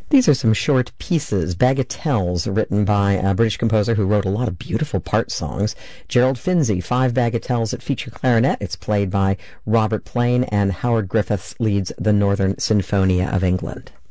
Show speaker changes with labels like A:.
A: These are some short pieces, bagatelles, written by a British composer who wrote a lot of beautiful part songs, Gerald Finzi. 5 bagatelles that feature clarinet. It's played by Robert Plain, and Howard Griffiths leads the Northern Sinfonia of England.